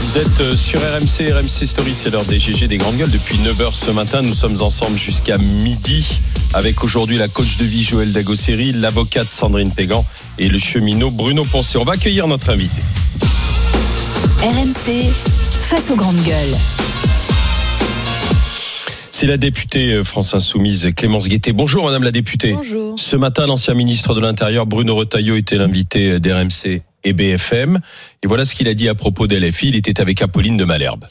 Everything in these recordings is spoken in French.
Vous êtes sur RMC Story, c'est l'heure des GG des grandes gueules. Depuis 9h ce matin, nous sommes ensemble jusqu'à midi avec aujourd'hui la coach de vie Joëlle Dagosseri, l'avocate Sandrine Pégan et le cheminot Bruno Poncet. On va accueillir notre invité. RMC face aux grandes gueules. C'est la députée France Insoumise Clémence Guettet. Bonjour Madame la députée. Bonjour. Ce matin, l'ancien ministre de l'Intérieur Bruno Retailleau était l'invité d'RMC et BFM. Et voilà ce qu'il a dit à propos d'LFI. Il était avec Apolline de Malherbe.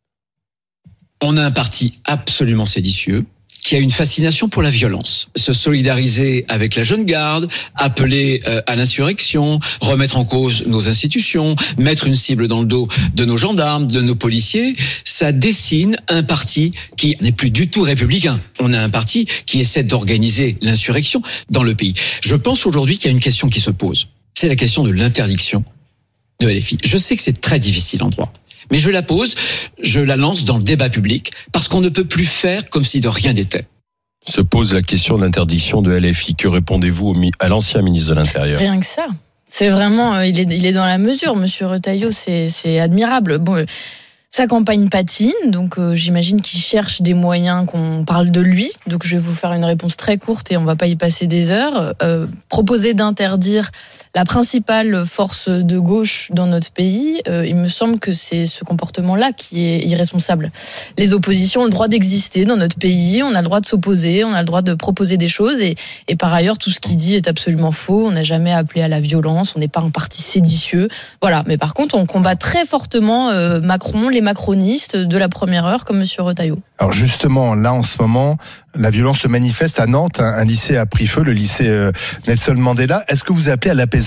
On a un parti absolument séditieux qui a une fascination pour la violence. Se solidariser avec la jeune garde, appeler à l'insurrection, remettre en cause nos institutions, mettre une cible dans le dos de nos gendarmes, de nos policiers, ça dessine un parti qui n'est plus du tout républicain. On a un parti qui essaie d'organiser l'insurrection dans le pays. Je pense aujourd'hui qu'il y a une question qui se pose. C'est la question de l'interdiction de LFI. Je sais que c'est très difficile en droit. Mais je la pose, je la lance dans le débat public, parce qu'on ne peut plus faire comme si de rien n'était. Se pose la question de l'interdiction de LFI. Que répondez-vous à l'ancien ministre de l'Intérieur ? Rien que ça. C'est vraiment, il est dans la mesure, Monsieur Retailleau, c'est admirable. Bon, sa campagne patine, donc j'imagine qu'il cherche des moyens qu'on parle de lui. Donc je vais vous faire une réponse très courte et on va pas y passer des heures. Proposer d'interdire la principale force de gauche dans notre pays, il me semble que c'est ce comportement-là qui est irresponsable. Les oppositions ont le droit d'exister dans notre pays, on a le droit de s'opposer, on a le droit de proposer des choses et par ailleurs tout ce qu'il dit est absolument faux. On n'a jamais appelé à la violence, on n'est pas un parti séditieux. Voilà, mais par contre on combat très fortement Macron, les macronistes de la première heure comme Monsieur Retailleau. Alors justement, là en ce moment, la violence se manifeste à Nantes. Un lycée a pris feu, le lycée Nelson Mandela. Est-ce que vous appelez à l'apaisement ?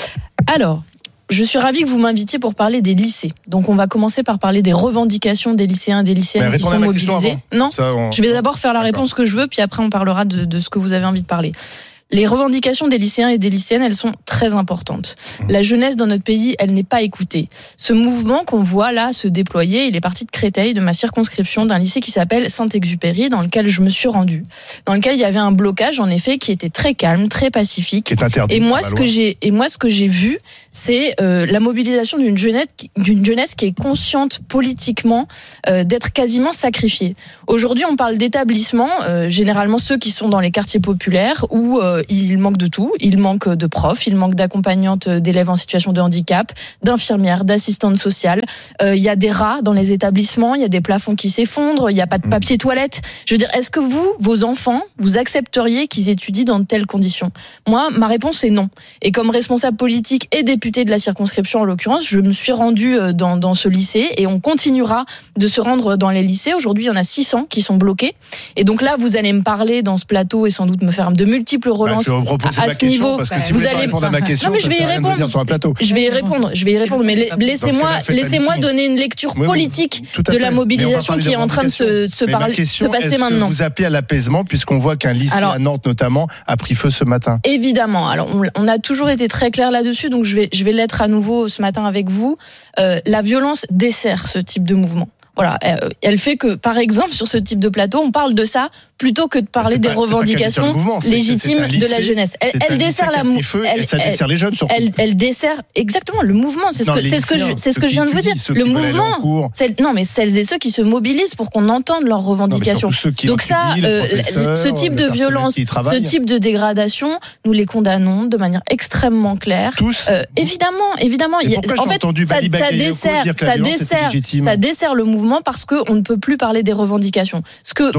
Alors, je suis ravie que vous m'invitiez pour parler des lycées. Donc on va commencer par parler des revendications des lycéens et des lycéennes qui sont mobilisés. Non, je vais d'abord faire la réponse que je veux, puis après on parlera de ce que vous avez envie de parler. Les revendications des lycéens et des lycéennes, elles sont très importantes. La jeunesse dans notre pays, elle n'est pas écoutée. Ce mouvement qu'on voit là se déployer, il est parti de Créteil, de ma circonscription, d'un lycée qui s'appelle Saint-Exupéry, dans lequel je me suis rendue. Dans lequel il y avait un blocage, en effet, qui était très calme, très pacifique. Qui est interdit. Et moi, ce que j'ai vu, c'est la mobilisation d'une jeunesse qui est consciente politiquement d'être quasiment sacrifiée. Aujourd'hui, on parle d'établissements, généralement ceux qui sont dans les quartiers populaires, où il manque de tout. Il manque de profs, il manque d'accompagnantes d'élèves en situation de handicap, d'infirmières, d'assistantes sociales. Il y a des rats dans les établissements, il y a des plafonds qui s'effondrent, il n'y a pas de papier toilette. Je veux dire, est-ce que vous, vos enfants, vous accepteriez qu'ils étudient dans de telles conditions ? Moi, ma réponse est non. Et comme responsable politique et député de la circonscription en l'occurrence, je me suis rendue dans ce lycée et on continuera de se rendre dans les lycées. Aujourd'hui, il y en a 600 qui sont bloqués. Et donc là, vous allez me parler dans ce plateau et sans doute me faire de multiples relances je vais vous proposer à ma ce question, niveau. parce que si vous allez répondre à ma question, non, mais je vais y répondre. sur un plateau. Je vais y répondre, mais laissez-moi donner une lecture politique de la mobilisation qui est en train de se passer maintenant. Est-ce que vous appelez à l'apaisement, puisqu'on voit qu'un lycée à Nantes notamment a pris feu ce matin ? Évidemment. Alors on a toujours été très clair là-dessus, donc je vais l'être à nouveau ce matin avec vous. La violence dessert ce type de mouvement. Voilà, elle fait que, par exemple, sur ce type de plateau, on parle de ça plutôt que de parler des revendications légitimes de la jeunesse. Elle dessert ça dessert les jeunes surtout. Elle dessert exactement le mouvement. C'est ce que je viens de vous dire. Le mouvement. Non, mais celles et ceux qui se mobilisent pour qu'on entende leurs revendications. Donc ça, ce type de violence, ce type de dégradation, nous les condamnons de manière extrêmement claire. Tous. Évidemment. En fait, ça dessert le mouvement parce qu'on ne peut plus parler des revendications. Ce que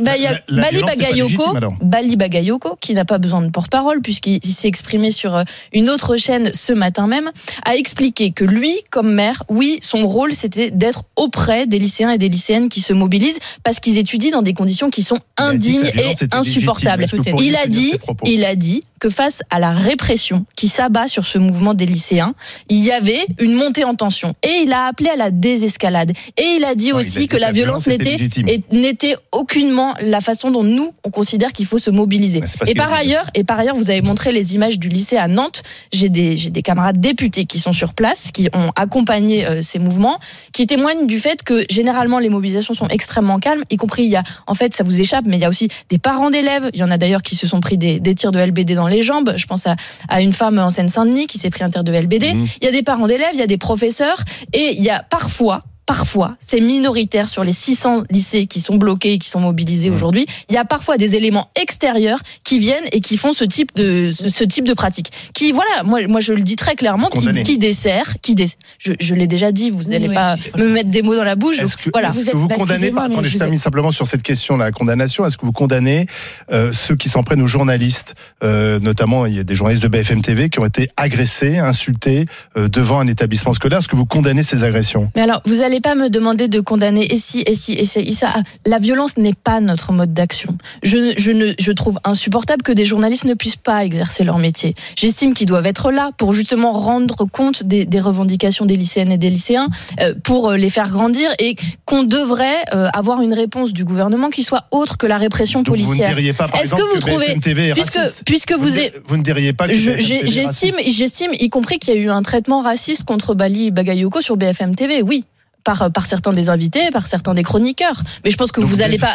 Bali Bagayoko, qui n'a pas besoin de porte-parole puisqu'il s'est exprimé sur une autre chaîne ce matin même, a expliqué que lui, comme maire, oui, son rôle c'était d'être auprès des lycéens et des lycéennes qui se mobilisent parce qu'ils étudient dans des conditions qui sont indignes et insupportables. Il a dit que face à la répression qui s'abat sur ce mouvement des lycéens, il y avait une montée en tension. Et il a appelé à la désescalade. Et il a dit aussi que la violence n'était aucunement la façon dont nous, on considère qu'il faut se mobiliser. Et par ailleurs, vous avez montré les images du lycée à Nantes. J'ai des camarades députés qui sont sur place, qui ont accompagné ces mouvements, qui témoignent du fait que généralement les mobilisations sont extrêmement calmes, y compris il y a, en fait ça vous échappe, mais il y a aussi des parents d'élèves. Il y en a d'ailleurs qui se sont pris des tirs de LBD dans les jambes. Je pense à une femme en Seine-Saint-Denis qui s'est pris un tir de LBD. Il y a des parents d'élèves, il y a des professeurs, et il y a parfois, c'est minoritaire sur les 600 lycées qui sont bloqués, qui sont mobilisés aujourd'hui. Il y a parfois des éléments extérieurs qui viennent et qui font ce type de pratique. Qui, voilà, moi je le dis très clairement, qui dessert. Je l'ai déjà dit, vous n'allez pas me mettre des mots dans la bouche. Est-ce que vous condamnez, attendez, je termine simplement sur cette question, la condamnation, est-ce que vous condamnez ceux qui s'en prennent aux journalistes, notamment il y a des journalistes de BFM TV qui ont été agressés, insultés devant un établissement scolaire. Est-ce que vous condamnez ces agressions? Mais alors, vous allez pas me demander de condamner et ça. La violence n'est pas notre mode d'action. Je trouve insupportable que des journalistes ne puissent pas exercer leur métier. J'estime qu'ils doivent être là pour justement rendre compte des revendications des lycéennes et des lycéens, pour les faire grandir, et qu'on devrait avoir une réponse du gouvernement qui soit autre que la répression policière. Vous ne diriez pas, par exemple, que BFM TV est raciste? Puisque vous ne diriez pas que BFM TV est raciste? J'estime, y compris qu'il y a eu un traitement raciste contre Bali Bagayoko sur BFM TV, oui. Par certains des invités, par certains des chroniqueurs. Mais je pense que vous n'allez pas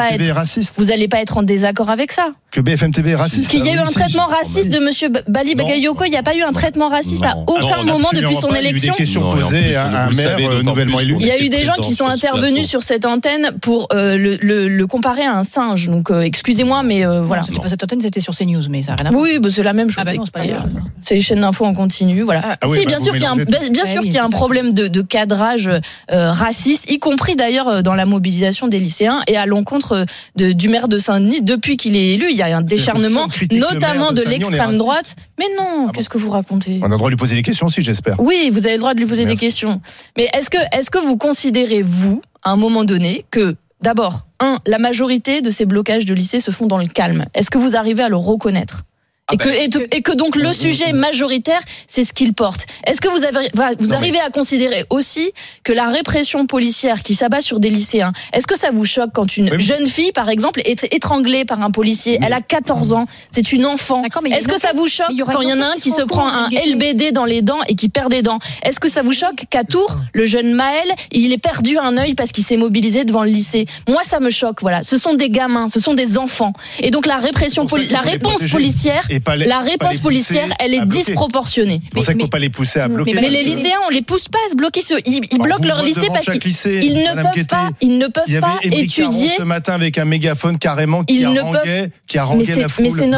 être en désaccord avec ça. Que BFM TV est raciste. Qu'il y a eu un traitement raciste de monsieur Bali Bagayoko, il n'y a pas eu un traitement raciste à aucun moment depuis son élection. Il y a eu des questions posées à un maire nouvellement élu. Il y a eu des gens qui sont intervenus sur cette antenne pour le comparer à un singe. Donc excusez-moi, mais voilà. C'était pas cette antenne, c'était sur CNews, mais ça n'a rien à voir. Oui, c'est la même chose. Non, c'est pas la même chose. C'est les chaînes d'infos en continu, voilà. Si, bien sûr qu'il y a un problème de cadrage raciste, y compris d'ailleurs dans la mobilisation des lycéens et à l'encontre du maire de Saint-Denis. Depuis qu'il est élu, il y a un décharnement, notamment de l'extrême droite. Mais non, qu'est-ce que vous racontez? On a le droit de lui poser des questions aussi, j'espère. Oui, vous avez le droit de lui poser des questions. Mais est-ce que vous considérez, vous, à un moment donné, que d'abord, la majorité de ces blocages de lycées se font dans le calme? Est-ce que vous arrivez à le reconnaître? Et que donc le sujet majoritaire, c'est ce qu'il porte. Est-ce que vous arrivez à considérer aussi que la répression policière qui s'abat sur des lycéens, est-ce que ça vous choque quand une jeune fille, par exemple, est étranglée par un policier? Elle a 14 ans, c'est une enfant. Est-ce que ça vous choque quand il y en a un qui se prend un LBD dans les dents et qui perd des dents? Est-ce que ça vous choque qu'à Tours, le jeune Maël, il ait perdu un œil parce qu'il s'est mobilisé devant le lycée? Moi, ça me choque, voilà. Ce sont des gamins, ce sont des enfants. Et donc la réponse policière, elle est disproportionnée. C'est pour ça qu'il ne faut pas les pousser à bloquer. Mais les lycéens, on les pousse pas à se bloquer. Ils bloquent leur lycée parce qu'ils ne peuvent pas étudier. Ce matin avec un mégaphone carrément qui haranguait la foule. Mais c'est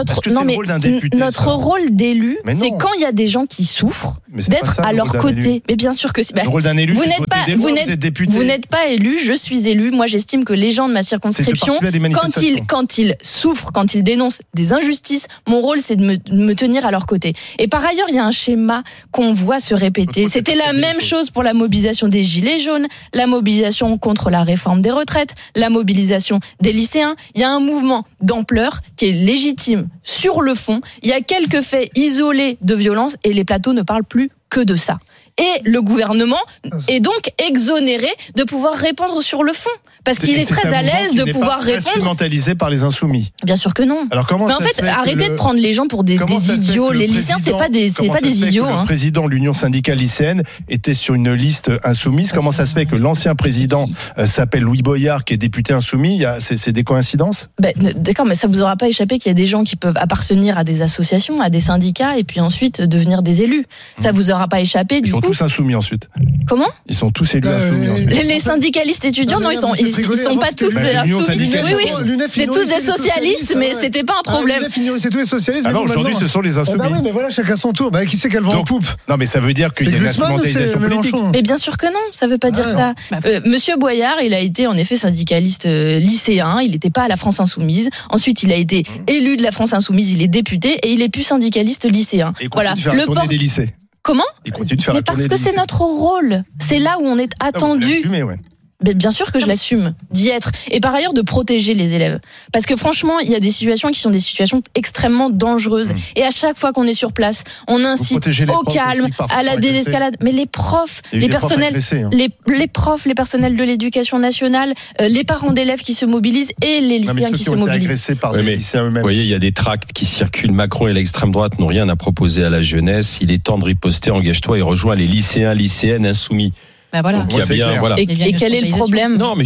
notre rôle d'élu, c'est quand il y a des gens qui souffrent, d'être à leur côté. Mais bien sûr que c'est. Le rôle d'un élu, c'est de voter des lois, vous êtes député. Vous n'êtes pas élu, je suis élu. Moi, j'estime que les gens de ma circonscription, quand ils souffrent, quand ils dénoncent des injustices, mon rôle, c'est de me tenir à leur côté. Et par ailleurs, il y a un schéma qu'on voit se répéter. C'était la même chose pour la mobilisation des Gilets jaunes, la mobilisation contre la réforme des retraites, la mobilisation des lycéens. Il y a un mouvement d'ampleur qui est légitime sur le fond. Il y a quelques faits isolés de violence et les plateaux ne parlent plus que de ça. Et le gouvernement est donc exonéré de pouvoir répondre sur le fond. Parce qu'il est très à l'aise de pouvoir répondre. Instrumentalisé par les insoumis. Bien sûr que non. Alors comment mais en fait, arrêtez de prendre les gens pour des idiots. Les lycéens, c'est pas des idiots. Le président de l'Union syndicale lycéenne était sur une liste insoumise. Comment ça se fait que l'ancien président s'appelle Louis Boyard, qui est député insoumis? C'est des coïncidences? D'accord, mais ça vous aura pas échappé qu'il y a des gens qui peuvent appartenir à des associations, à des syndicats, et puis ensuite devenir des élus. Ça vous aura pas échappé. Ils sont tous insoumis ensuite. Comment? Ils sont tous élus insoumis ensuite. Les syndicalistes étudiants, non, ils sont pas tous insoumis. Oui. C'est tous des socialistes, mais c'était pas un problème. C'est tous les socialistes. Alors aujourd'hui, ce sont les insoumis. Oui, mais voilà, chacun son tour. Qui c'est qu'elle vend en poupe? Non, mais ça veut dire qu'il y a une instrumentalisation politique. Mais bien sûr que non, ça veut pas dire ça. Monsieur Boyard, il a été en effet syndicaliste lycéen. Il n'était pas à la France Insoumise. Ensuite, il a été élu de la France Insoumise. Il est député et il est plus syndicaliste lycéen. Et voilà. Le port des lycées. Comment? Il continue de faire la tournée des lycées. Parce que c'est notre rôle. C'est là où on est attendu. Mais bien sûr que je l'assume d'y être. Et par ailleurs, de protéger les élèves. Parce que franchement, il y a des situations qui sont des situations extrêmement dangereuses. Et à chaque fois qu'on est sur place, on incite au calme, à la désescalade. Mais les profs, les personnels, les profs, les personnels de l'éducation nationale, les parents d'élèves qui se mobilisent et les lycéens qui se mobilisent. Agressés par des lycéens eux-mêmes. Vous voyez, il y a des tracts qui circulent. Macron et l'extrême droite n'ont rien à proposer à la jeunesse. Il est temps de riposter. Engage-toi et rejoins les lycéens, lycéennes insoumis. Voilà. Donc, voilà. Et quel est le problème? Non, mais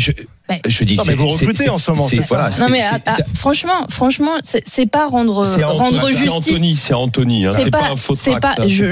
Je dis que mais vous recrutez en ce moment, c'est ça. Non mais franchement, c'est pas rendre justice. C'est Anthony. C'est pas un faux tract.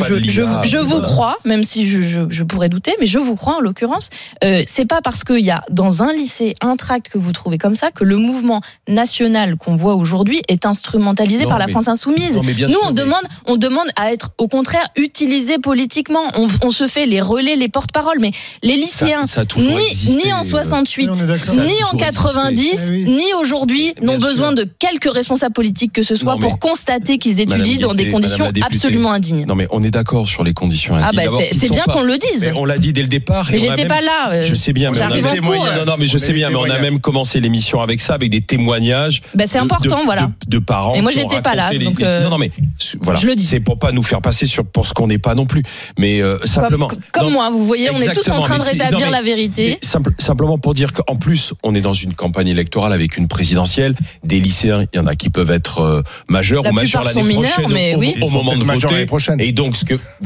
Je vous crois, même si je pourrais douter, mais je vous crois en l'occurrence. C'est pas parce qu'il y a dans un lycée un tract que vous trouvez comme ça que le mouvement national qu'on voit aujourd'hui est instrumentalisé par la France insoumise. Nous, on demande à être au contraire utilisé politiquement. On se fait les relais, les porte-paroles, mais les lycéens, ni en 68, ni en 90, ni aujourd'hui, n'ont besoin de quelques responsables politiques que ce soit pour constater qu'ils étudient dans des conditions absolument indignes. Non mais on est d'accord sur les conditions indignes. C'est bien qu'on le dise. On l'a dit dès le départ. Mais j'étais pas là. Je sais bien. J'arrive en cours. Mais je sais bien. Mais on a même commencé l'émission avec ça, avec des témoignages. C'est important, voilà. De parents. Et moi, j'étais pas là. Donc non mais voilà. Je le dis. C'est pour pas nous faire passer pour ce qu'on n'est pas non plus. Mais simplement. Comme moi, vous voyez, on est tous en train de rétablir la vérité. Simplement pour dire qu'en plus, on est dans une campagne électorale avec une présidentielle. Des lycéens, il y en a qui peuvent être majeurs ou majeurs l'année prochaine, au moment de voter. Et donc,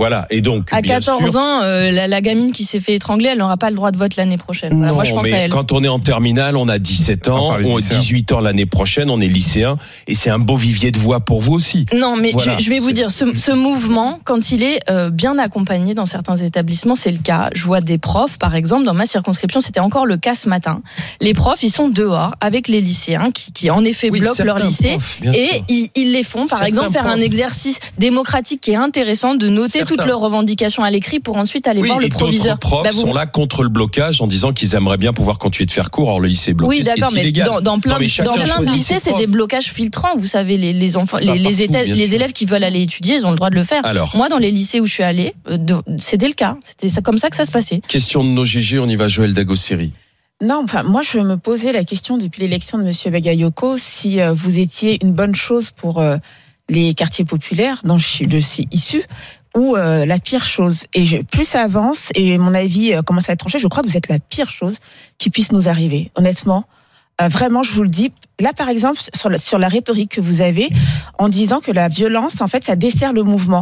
à 14 ans, la gamine qui s'est fait étrangler, elle n'aura pas le droit de vote l'année prochaine. Voilà, moi, je pense à elle. Quand on est en terminale, on a 17 ans, on a 18 ans l'année prochaine, on est lycéen, et c'est un beau vivier de voix pour vous aussi. Non, mais je vais vous dire, ce mouvement, quand il est bien accompagné dans certains établissements, c'est le cas. Je vois des profs, par exemple, dans ma circonscription, c'était encore le cas ce matin. Les profs, ils sont dehors avec les lycéens qui en effet bloquent leur lycée et ils les font, par exemple, faire un exercice démocratique qui est intéressant, de noter toutes leurs revendications à l'écrit pour ensuite aller voir le proviseur. Les profs sont là contre le blocage en disant qu'ils aimeraient bien pouvoir continuer de faire cours. Or, le lycée est bloqué. Oui, d'accord, mais dans plein de lycées, c'est des blocages filtrants. Vous savez, les enfants, les élèves qui veulent aller étudier, ils ont le droit de le faire. Alors, moi, dans les lycées où je suis allée, c'était le cas. C'était comme ça que ça se passait. Question de nos GG, on y va, Joël Dagosseri. Non, moi je me posais la question depuis l'élection de Monsieur Bagayoko si vous étiez une bonne chose pour les quartiers populaires dont je suis issue ou la pire chose. Et plus ça avance et mon avis commence à être tranché, je crois que vous êtes la pire chose qui puisse nous arriver. Honnêtement, vraiment, je vous le dis. Là, par exemple, sur la rhétorique que vous avez, en disant que la violence, en fait, ça dessert le mouvement.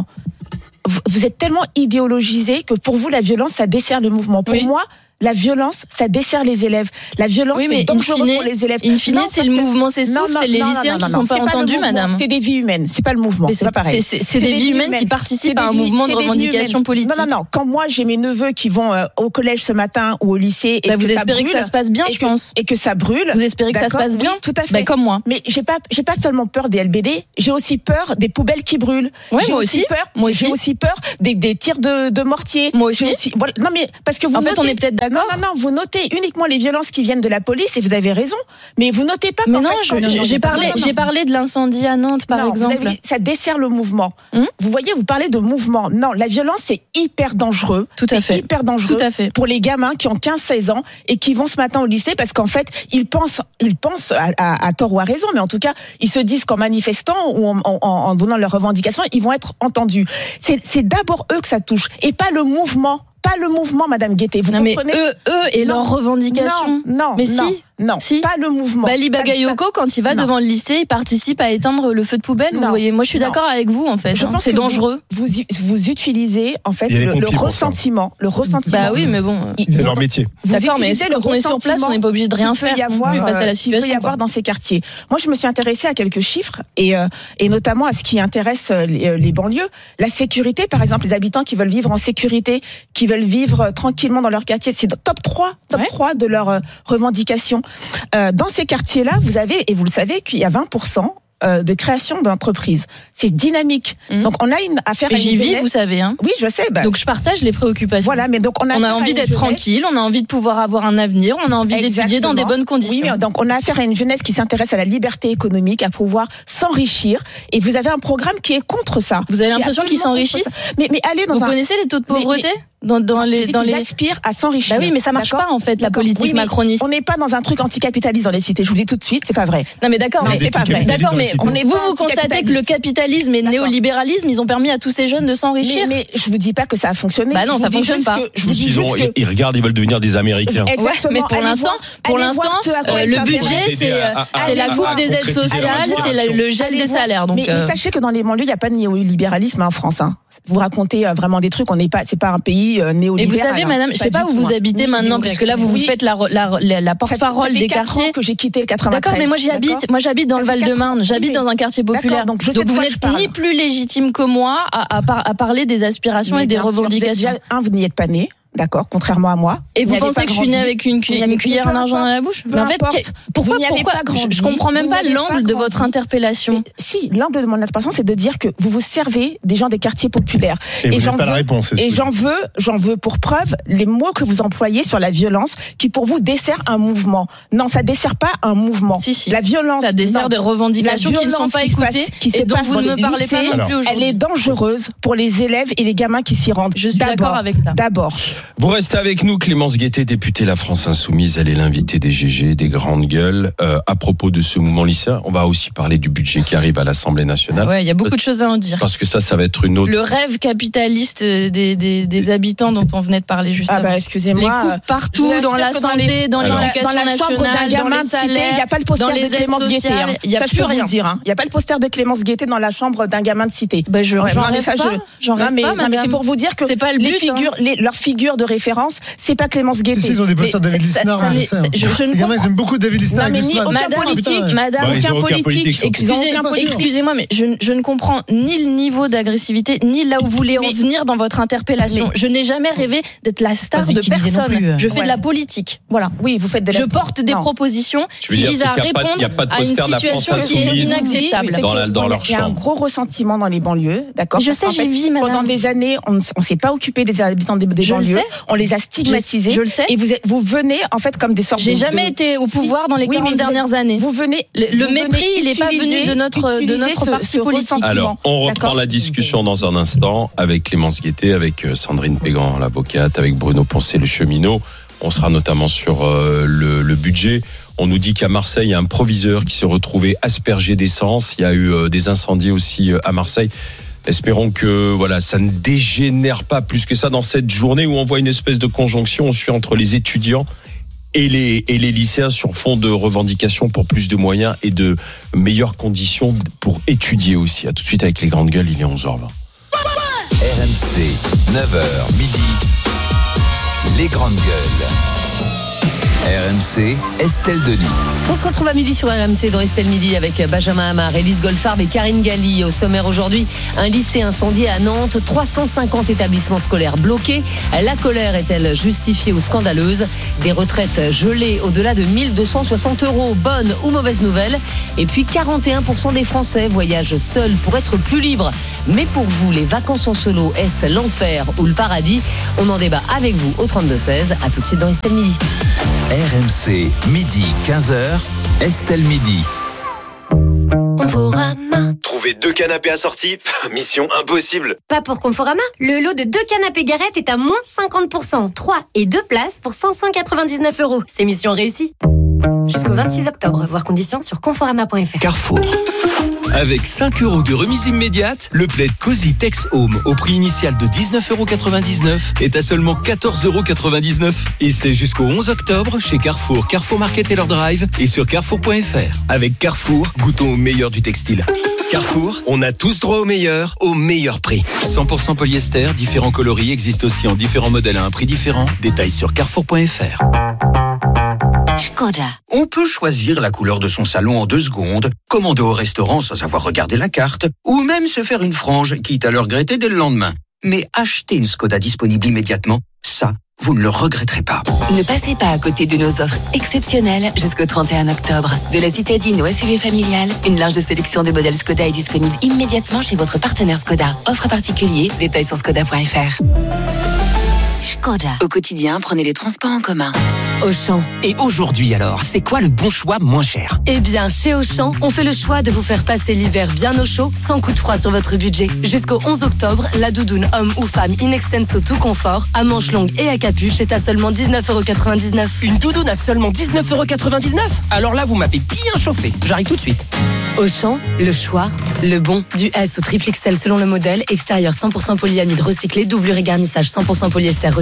Vous êtes tellement idéologisé que pour vous, la violence, ça dessert le mouvement. Pour moi, la violence, ça dessert les élèves. La violence, c'est dangereux pour les élèves. In fine, c'est le mouvement s'essouffle, c'est les lycéens qui ne sont pas entendus, madame. C'est des vies humaines, c'est pas le mouvement, c'est pas pareil. C'est des vies humaines qui participent à un mouvement de revendication politique. Non. Quand moi, j'ai mes neveux qui vont au collège ce matin ou au lycée et vous espérez que ça se passe bien, je pense. Et que ça brûle. Vous espérez que ça se passe bien? Tout à fait. Comme moi. Mais j'ai pas seulement peur des LBD, j'ai aussi peur des poubelles qui brûlent. J'ai aussi peur des tirs de mortier. Moi aussi. Non, mais parce que vous. En fait, on est peut-être d'accord. Non, vous notez uniquement les violences qui viennent de la police et vous avez raison, mais vous notez pas. Mais j'ai parlé de l'incendie à Nantes, par exemple. Ça dessert le mouvement. Vous voyez, vous parlez de mouvement. Non, la violence, c'est hyper dangereux. Tout à fait. Hyper dangereux. Tout à fait. Pour les gamins qui ont 15-16 ans et qui vont ce matin au lycée parce qu'en fait, ils pensent à tort ou à raison, mais en tout cas, ils se disent qu'en manifestant ou en donnant leurs revendications, ils vont être entendus. C'est d'abord eux que ça touche et pas le mouvement. Pas le mouvement, Madame Guettet. Vous comprenez? Eux et leurs revendications. Non, pas le mouvement. Bali Bagayoko, quand il va devant le lycée, il participe à éteindre le feu de poubelle. Vous voyez, moi je suis d'accord avec vous en fait. Je pense c'est dangereux. Vous utilisez en fait le ressentiment. Bah oui, mais bon. C'est leur métier. D'accord, mais quand on est sur place, on n'est pas obligé de rien faire face à la situation. Il peut y avoir dans ces quartiers. Moi, je me suis intéressée à quelques chiffres et notamment à ce qui intéresse les banlieues. La sécurité, par exemple, les habitants qui veulent vivre en sécurité, qui veulent vivre tranquillement dans leur quartier, c'est top 3 de leurs revendications. Dans ces quartiers-là, vous avez, et vous le savez, qu'il y a 20% de création d'entreprises. C'est dynamique. Donc on a une affaire. Et j'y vis, vous savez. Oui, je sais. Donc je partage les préoccupations. Voilà, mais donc on a envie d'être tranquille, on a envie de pouvoir avoir un avenir, on a envie d'étudier dans des bonnes conditions. Oui, mais donc on a affaire à une jeunesse qui s'intéresse à la liberté économique, à pouvoir s'enrichir. Et vous avez un programme qui est contre ça. Vous avez l'impression qu'ils s'enrichissent? Mais allez dans Vous connaissez les taux de pauvreté? Dans les aspirent à s'enrichir. Bah oui, mais ça marche pas en fait la politique macroniste. On n'est pas dans un truc anticapitaliste dans les cités. Je vous dis tout de suite, c'est pas vrai. Non mais d'accord, mais c'est pas vrai. D'accord, mais vous constatez que le capitalisme et le néolibéralisme, ils ont permis à tous ces jeunes de s'enrichir. Mais je vous dis pas que ça a fonctionné. Bah non, ça fonctionne pas. Ils regardent, ils veulent devenir des Américains. Exactement. Mais pour l'instant, le budget, c'est la coupe des aides sociales, c'est le gel des salaires. Mais sachez que dans les banlieues, il n'y a pas de néolibéralisme en France. vous racontez vraiment des trucs. C'est pas un pays néolibéral. Et vous savez, madame, je sais pas où vous habitez maintenant, puisque là, vous faites la porte-parole des quartiers. Que j'ai quitté le 93. D'accord, mais moi j'habite dans le Val-de-Marne, j'habite dans un quartier populaire. Donc vous n'êtes ni plus légitime que moi à parler des aspirations et des revendications. Vous n'y êtes pas né. D'accord, contrairement à moi. Et vous pensez que je suis née avec une cuillère en argent dans la bouche? Mais en fait, pourquoi je comprends même pas l'angle de votre interpellation. Si, l'angle de mon interpellation, c'est de dire que vous vous servez des gens des quartiers populaires. Et j'en veux pour preuve les mots que vous employez sur la violence, qui pour vous dessert un mouvement. Non, ça dessert pas un mouvement. Si. La violence, ça dessert des revendications qui ne sont pas écoutées, et dont vous ne me parlez pas non plus aujourd'hui. Elle est dangereuse pour les élèves et les gamins qui s'y rendent. Je suis d'accord avec ça. D'abord. Vous restez avec nous, Clémence Guettet, députée La France Insoumise. Elle est l'invitée des GG, des grandes gueules. À propos de ce mouvement lycéen, on va aussi parler du budget qui arrive à l'Assemblée nationale. Ouais, il y a beaucoup de choses à en dire. Parce que ça va être une autre. Le rêve capitaliste des habitants dont on venait de parler juste avant. Excusez-moi. Les coupes partout, dans la santé, dans l'éducation nationale, dans les salaires, il n'y a pas le poster de Clémence Guettet. Il n'y a plus rien. Il n'y a pas le poster de Clémence Guettet dans la chambre d'un gamin de cité. J'en rêve pas, mais c'est pour vous dire que leurs figures de référence, c'est pas Clémence Guettet. Ils ont des posters de David Lisnard. Les gamins, ils aiment beaucoup David Lisnard. Non, mais aucun politique. Excusez-moi, mais je ne comprends ni le niveau d'agressivité, ni là où vous voulez en venir dans votre interpellation. Je n'ai jamais rêvé d'être la star de personne. Je fais de la politique. Voilà. Oui, vous faites de la. Je porte des propositions qui visent à répondre à une situation qui est inacceptable. Dans leur chambre. Il y a un gros ressentiment dans les banlieues, d'accord. Je sais, j'y vis, madame. Pendant des années, on s'est pas occupé des habitants des banlieues. On les a stigmatisés. Je le sais. Et vous venez en fait comme des sortes. J'ai jamais été au pouvoir dans les 40 dernières années. Vous venez. Le mépris, il n'est pas venu de notre parti politique. Alors, on reprend la discussion dans un instant avec Clémence Guettet, avec Sandrine Pégan, l'avocate, avec Bruno Poncet, le cheminot. On sera notamment sur le budget. On nous dit qu'à Marseille, il y a un proviseur qui s'est retrouvé aspergé d'essence. Il y a eu des incendies aussi à Marseille. Espérons que ça ne dégénère pas plus que ça dans cette journée où on voit une espèce de conjonction entre les étudiants et les lycéens sur fond de revendications pour plus de moyens et de meilleures conditions pour étudier aussi. À tout de suite avec les grandes gueules, il est 11h20. RMC, 9h midi, les grandes gueules. RMC, Estelle Denis. On se retrouve à midi sur RMC dans Estelle Midi avec Benjamin Hamar, Élise Goldfarb et Karine Galli. Au sommaire aujourd'hui, un lycée incendié à Nantes, 350 établissements scolaires bloqués. La colère est-elle justifiée ou scandaleuse? Des retraites gelées au-delà de 1 260 €. Bonne ou mauvaise nouvelle? Et puis 41% des Français voyagent seuls pour être plus libres. Mais pour vous, les vacances en solo, est-ce l'enfer ou le paradis? On en débat avec vous au 32-16. À tout de suite dans Estelle Midi. RMC, midi 15h, Estelle Midi. Conforama. Trouver 2 canapés assortis, mission impossible. Pas pour Conforama. Le lot de 2 canapés Garrett est à moins 50%. 3 et 2 places pour 599 €. C'est mission réussie. Jusqu'au 26 octobre. Voir conditions sur conforama.fr. Carrefour. Avec 5 € de remise immédiate, le plaid Cozy Tex Home au prix initial de 19,99 € est à seulement 14,99 €. Et c'est jusqu'au 11 octobre chez Carrefour, Carrefour Market Taylor Drive et sur carrefour.fr. Avec Carrefour, goûtons au meilleur du textile. Carrefour, on a tous droit au meilleur prix. 100% polyester, différents coloris existent aussi en différents modèles à un prix différent. Détails sur carrefour.fr. Škoda. On peut choisir la couleur de son salon en 2 secondes, commander au restaurant sans avoir regardé la carte, ou même se faire une frange, quitte à le regretter dès le lendemain. Mais acheter une Škoda disponible immédiatement, ça, vous ne le regretterez pas. Ne passez pas à côté de nos offres exceptionnelles jusqu'au 31 octobre. De la citadine au SUV familial, une large sélection de modèles Škoda est disponible immédiatement chez votre partenaire Škoda. Offre particulier, détails sur škoda.fr. Škoda. Au quotidien, prenez les transports en commun. Auchan. Et aujourd'hui alors, c'est quoi le bon choix moins cher? Eh bien, chez Auchan, on fait le choix de vous faire passer l'hiver bien au chaud, sans coup de froid sur votre budget. Jusqu'au 11 octobre, la doudoune homme ou femme in extenso tout confort, à manches longues et à capuche est à seulement 19,99 €. Une doudoune à seulement 19,99 €? Alors là, vous m'avez bien chauffé. J'arrive tout de suite. Auchan, le choix, le bon. Du S au triple XL selon le modèle, extérieur 100% polyamide recyclé, doublure et garnissage 100% polyester recyclé.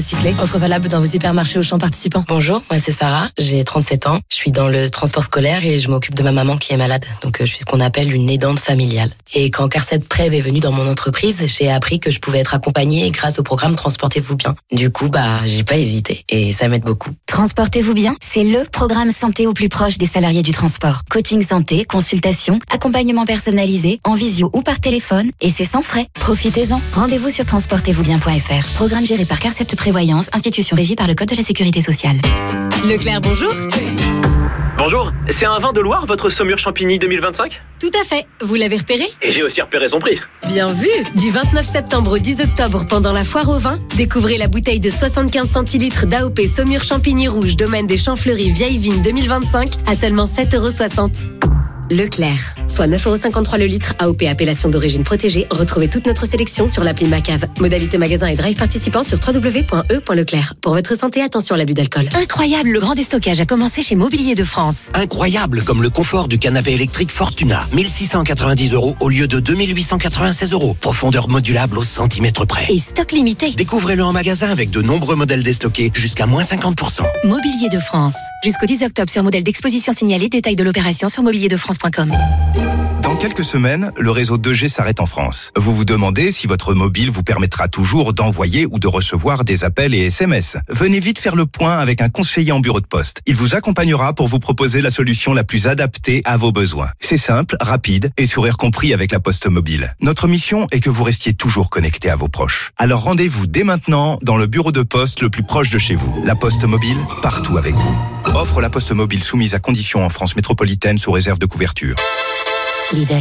recyclés. Offre valable dans vos hypermarchés Auchan participants. Bonjour, moi c'est Sarah, j'ai 37 ans. Je suis dans le transport scolaire et je m'occupe de ma maman qui est malade. Donc je suis ce qu'on appelle une aidante familiale. Et quand Carcet Prev est venu dans mon entreprise, j'ai appris que je pouvais être accompagnée grâce au programme Transportez-vous bien. Du coup, j'ai pas hésité et ça m'aide beaucoup. Transportez-vous bien, c'est le programme santé au plus proche des salariés du transport. Coaching santé, consultation, accompagnement personnalisé, en visio ou par téléphone, et c'est sans frais. Profitez-en. Rendez-vous sur transportezvousbien.fr. Programme géré par Carcept Prévoyance, institution régie par le Code de la Sécurité sociale. Leclerc, bonjour. Bonjour, c'est un vin de Loire, votre Saumur Champigny 2025 ? Tout à fait, vous l'avez repéré ? Et j'ai aussi repéré son prix. Bien vu. Du 29 septembre au 10 octobre, pendant la foire au vin, découvrez la bouteille de 75 centilitres d'AOP Saumur Champigny Rouge, domaine des Champs Fleuris, Vieille Vigne 2025, à seulement 7,60 €. Leclerc, soit 9,53 € le litre, AOP appellation d'origine protégée. Retrouvez toute notre sélection sur l'appli Macave. Modalité magasin et drive participants sur www.e.leclerc. Pour votre santé, attention à l'abus d'alcool. Incroyable, le grand déstockage a commencé chez Mobilier de France. Incroyable, comme le confort du canapé électrique Fortuna. 1690 € au lieu de 2896 €. Profondeur modulable au centimètre près. Et stock limité. Découvrez-le en magasin avec de nombreux modèles déstockés jusqu'à moins 50%. Mobilier de France. Jusqu'au 10 octobre sur modèle d'exposition signalé. Détail de l'opération sur mobilierdefrance.com. Dans quelques semaines, le réseau 2G s'arrête en France. Vous vous demandez si votre mobile vous permettra toujours d'envoyer ou de recevoir des appels et SMS. Venez vite faire le point avec un conseiller en bureau de poste. Il vous accompagnera pour vous proposer la solution la plus adaptée à vos besoins. C'est simple, rapide et sourire compris avec la Poste Mobile. Notre mission est que vous restiez toujours connecté à vos proches. Alors rendez-vous dès maintenant dans le bureau de poste le plus proche de chez vous. La Poste Mobile, partout avec vous. Offre la Poste Mobile soumise à conditions en France métropolitaine sous réserve de couverture. Lidl.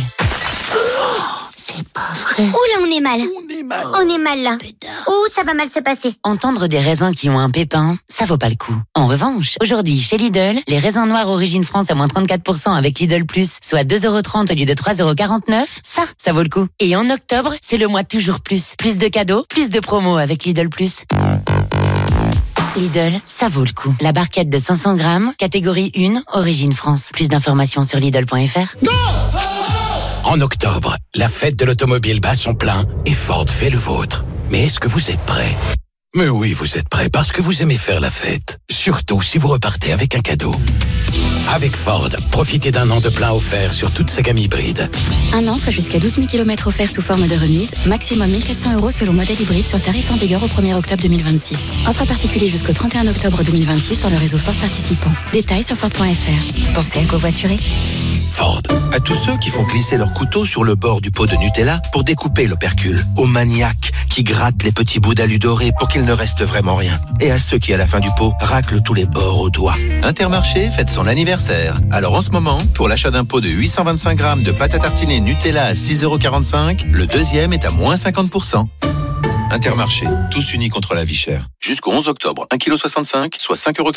C'est pas vrai. Oula, on est mal. On est mal là. Oh, ça va mal se passer. Entendre des raisins qui ont un pépin, ça vaut pas le coup. En revanche, aujourd'hui, chez Lidl, les raisins noirs origine France à moins 34% avec Lidl Plus, soit 2,30 € au lieu de 3,49 €, ça vaut le coup. Et en octobre, c'est le mois toujours plus. Plus de cadeaux, plus de promos avec Lidl Plus. Lidl, ça vaut le coup. La barquette de 500 grammes, catégorie 1, origine France. Plus d'informations sur Lidl.fr. En octobre, la fête de l'automobile bat son plein et Ford fait le vôtre. Mais est-ce que vous êtes prêts ? Mais oui, vous êtes prêts parce que vous aimez faire la fête. Surtout si vous repartez avec un cadeau. Avec Ford, profitez d'un an de plein offert sur toute sa gamme hybride. Un an, soit jusqu'à 12 000 km offerts sous forme de remise. Maximum 1 400 € selon modèle hybride sur tarif en vigueur au 1er octobre 2026. Offre à particulier jusqu'au 31 octobre 2026 dans le réseau Ford participant. Détails sur Ford.fr. Pensez à covoiturer. Ford. À tous ceux qui font glisser leur couteau sur le bord du pot de Nutella pour découper l'opercule. Aux maniaques qui grattent les petits bouts d'alu doré pour qu'il ne reste vraiment rien. Et à ceux qui, à la fin du pot, raclent tous les bords au doigt. Intermarché fête son anniversaire. Alors en ce moment, pour l'achat d'un pot de 825 grammes de pâte à tartiner Nutella à 6,45 €, le deuxième est à moins 50%. Intermarché, tous unis contre la vie chère. Jusqu'au 11 octobre, 1,65 kg, soit 5,45 €.